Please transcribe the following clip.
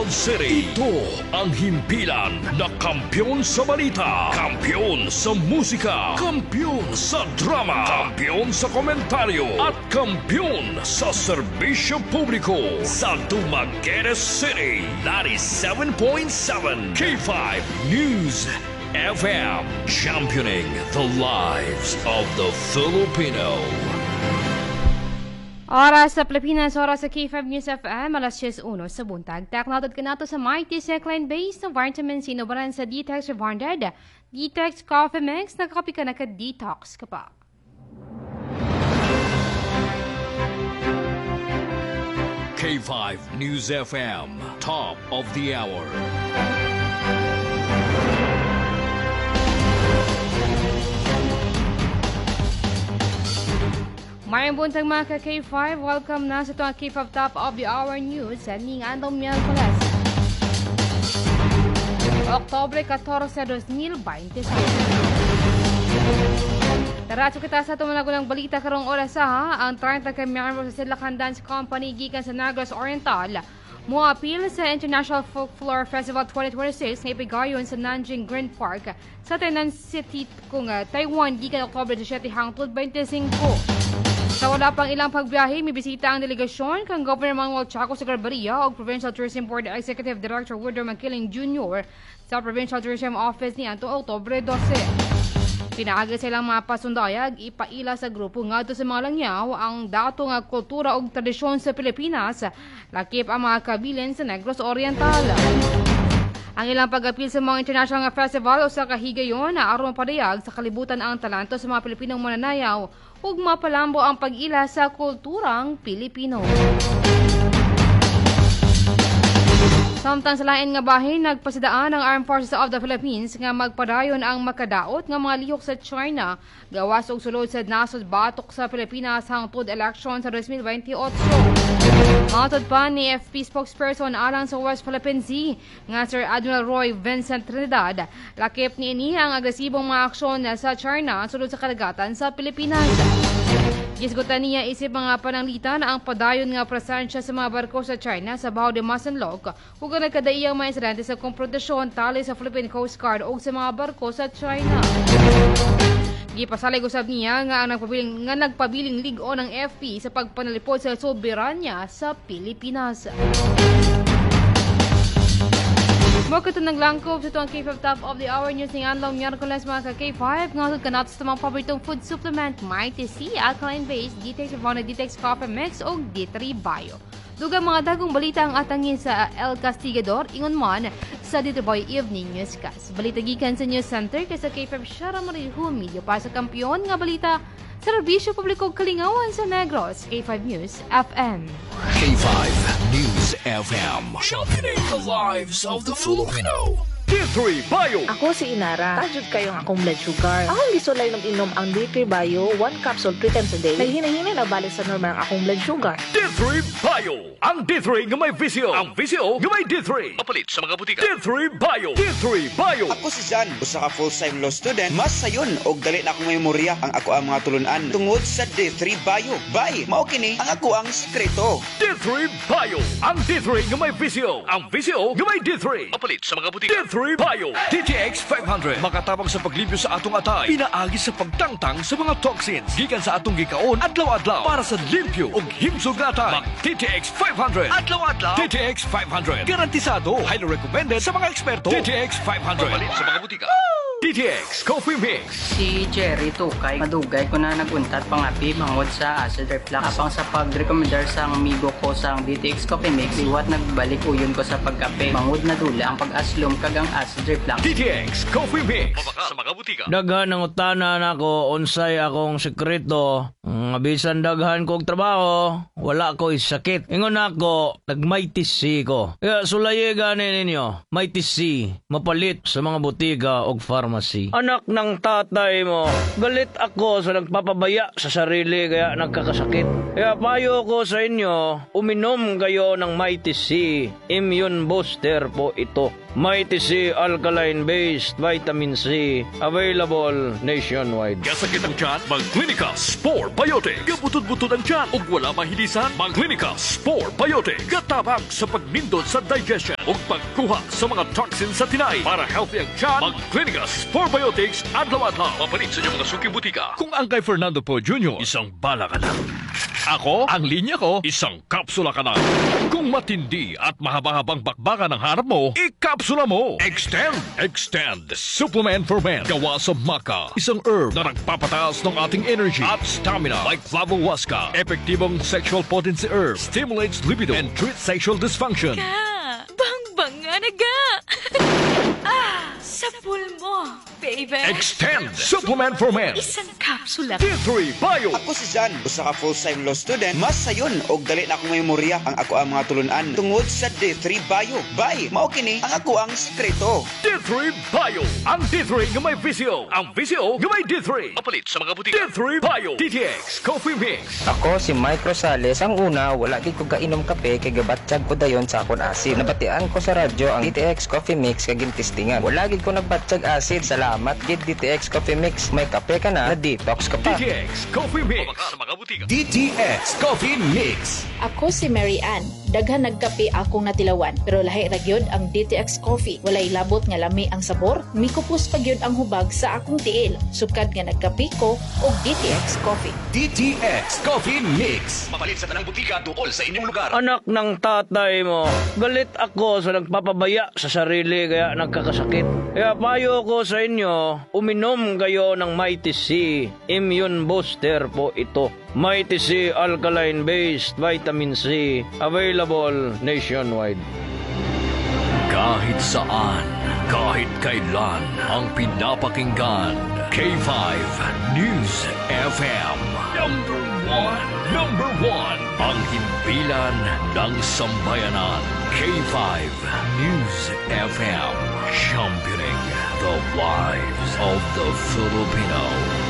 Quezon City. Ito ang himpilan na kampiyon sa balita, kampiyon sa musika, kampiyon sa drama, kampiyon sa komentaryo, at kampiyon sa serbisyo publiko sa Dumaguete City. 97.7 K5 News FM, championing the lives of the Filipino. Oras sa Pilipinas, oras sa K5 News FM, alas 6:01 sa buntag. Taknatod ka nato sa Mighty Secline Base ng vitamin C, nobaran sa Detox Revonded. Detox Coffee Mix, nagkapi ka na ka-detox ka pa. K5 News FM, top of the hour. Mayang buntag mga ka-K5, welcome na sa itong K5 Top of the Hour News sa Ningandong Miyerkules, Oktobre 14, 2026. Taratso kita sa itong managulang balita karong oras ha. Ang 30 ka-miyembro sa Sidlakan Dance Company gikan sa Negros Oriental mo-appeal sa International Folklore Festival 2026 na ipigayon sa Nanjing Green Park sa Tainan City kung Taiwan gikan Oktobre 17 hangtod 25. Sa wala pang ilang pagbiyahe, may bisita ang delegasyon kang Governor Manuel Chaco Sagarbaria o Provincial Tourism Board Executive Director Woodrow McKilling Jr. sa Provincial Tourism Office ni Anto Oktobre 12. Pinaaga silang mga pasundayag, ipaila sa grupo ngadto sa mga langyaw ang dato nga kultura o tradisyon sa Pilipinas, lakip ang mga kabilin sa Negros Oriental. Ang ilang pag-apil sa mga international nga festival o sa kahigayon na aron padayag sa kalibutan ang talento sa mga Pilipinong mananayaw ug mapalambo ang pag-ila sa kulturang Pilipino. Samtang sa lain nga bahin, nagpasidaan ang Armed Forces of the Philippines nga magpadayon ang makadaot nga mga lihok sa China gawas og sulod sa nasod batok sa Pilipinas hangtod eleksyon sa 2028. Matod pa ni FP spokesperson alang sa West Philippine Sea nga Sir Admiral Roy Vincent Trinidad, lakip niini ang agresibong mga aksyon sa China sulod sa kadagatan sa Pilipinas. Gisgutan niya isip mga pananglitan ang padayon nga presensya sa mga barko sa China sa Baho de Masinloc ug nagkadaiyang mga insidente sa komprodisyon tali sa Philippine Coast Guard o sa mga barko sa China. Gipasalig usab niya nga ang nagpabiling ligo ng FP sa pagpanalipod sa soberanya sa Pilipinas. Mo ka ito naglangkob sa itong K5 Top of the Hour News ng Anlaw Miyerkules mga ka-K5. Ngasod ka natin sa mga paboritong food supplement, Mighty C, Alkaline Base, Detox Revonded, Detox Coffee Mix o D3 Bio. Dugang mga dagong balita ang atangin sa El Castigador, ingon man sa D3 Bio Evening Newscast. Balita gikan sa News Center kaysa K5 Shara Marihu, media para sa kampiyon nga balita sa Serbisyo Publiko Kalingawan sa Negros, K5 News FM. K5 News FM, championing the lives of the Filipino. D3 Bio. Ako si Inara. Tajud kayong akong blood sugar. Akong gisulay nom-inom ang D3 Bio, 1 capsule 3 times a day. Naghinay-hinay na balik sa normal ang akong blood sugar. D3 Bio. Ang D3 nga may visyo. Ang visyo nga may D3. Mapalit sa mga butika. D3 Bio. D3 Bio. Ako si Jan, usa ka full-time law student. Mas sayon og dali na akong memorya ang ako ang mga tulunan tungod sa D3 Bio. Bye. Mao kini ang ako ang sekreto. D3 Bio. Ang D3 nga may visyo. Ang visyo nga may D3. Mapalit sa mga butika. D3 Bio. DTX 500. Makatabang sa paglibyo sa atong atay. Pinaagi sa pagtangtang sa mga toxins. Gikan sa atong gikaon adlaw-adlaw para sa limpyo ug himsog na atay. Mag DTX 500. Adlaw-adlaw. DTX 500. Garantisado. Highly recommended sa mga eksperto. DTX 500. Mapalit sa mga butika. DTX Coffee Mix. Si Jerry Tukay, madugay ko na naguntat pangapi bangod sa acid reflux. Apang sa pag-recommendar sa amigo ko sa DTX Coffee Mix, iwat nagbalik uyon ko sa pagkape. Bangod na dula ang pag-aslom kagang acid reflux. DTX Coffee Mix. Mabaka sa mga butika. Daghan ang utanan ako, unsay akong sekreto. Bisan daghan kog trabaho, wala ko'y sakit. Ingon ako, nag-Mighty C ko. Kaya sulaye ganin ninyo, Mighty C, mapalit sa mga butika og pharmacy. pharmacy. Anak ng tatay mo, galit ako sa nagpapabaya sa sarili kaya nagkakasakit. Kaya payo ko sa inyo, uminom kayo ng Mighty C. Immune booster po ito. Mighty C alkaline-based vitamin C, available nationwide. Kasakit ang tiyan, mag-Clinica Spore Biotic. Gabutod-butod ang tiyan ug wala mahilisan, mag-Clinica Spore Biotic. Katabang sa pagnindot sa digestion ug pagkuha sa mga toxins sa tinay. Para healthy ang tiyan, mag-Clinica Spore Biotics adlaw-adlaw. Mapalit sa inyong mga suking butika. Kung ang kay Fernando po Jr., isang bala ka na. Ako, ang linya ko, isang kapsula ka na. Kung matindi at mahaba-habang bakbakan ang harap mo, ikapsula mo. Extend. Supplement for men. Gawa sa maca. Isang herb na nagpapataas ng ating energy at stamina like flavohuasca. Epektibong sexual potency herb. Stimulates libido and treats sexual dysfunction. Bang-banga na ga! Sapul mo, baby. Extend. Supplement for men. Isang kapsula. D3 Bio. Ako si Jan, usa ka full-time law student. Mas sayon og dali na akong memorya ang ako ang mga tulunan tungod sa D3 Bio. Bay, mao kini ang ako ang sekreto. D3 Bio. Ang D3 nga may visio. Ang visio nga may D3. Mapalit sa mga butika. D3 Bio. DTX Coffee Mix. Ako si Mike Rosales. Ang una, wala gid ko kainom kape kay gabatsyag ko dayon sa akon asid. Nabatian ko sa radyo ang DTX Coffee Mix kay gintistingan. Wala gid ko nagbatsyag asid. Salamat gid DTX Coffee Mix. May kape ka na detox ka pa. DTX Coffee Mix. Sa mga butika. DTX Coffee Mix. Ako si Mary Ann. Daghan nagkape akong natilawan, pero lahi ra gyud ang DTX Coffee. Walay labot nga lami ang sabor, mikupos pa gyud ang hubag sa akong tiil. Sukad nga nagkape ko og DTX Coffee. DTX Coffee Mix. Mapalit sa tanang butika tuol sa inyong lugar. Anak ng tatay mo, galit ako sa nagpapabaya sa sarili kaya nagkakasakit. Kaya payo ko sa inyo, uminom kayo ng Mighty C. Immune booster po ito. Mighty C alkaline-based vitamin C, available nationwide. Kahit saan, kahit kailan, ang pinapakinggan. K5 News FM. Number one. Ang himpilan ng sambayanan. K5 News FM. Championing the lives of the Filipino.